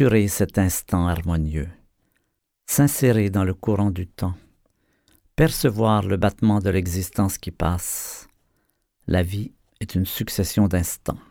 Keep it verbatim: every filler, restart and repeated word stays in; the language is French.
capturer cet instant harmonieux, s'insérer dans le courant du temps, percevoir le battement de l'existence qui passe. La vie est une succession d'instants.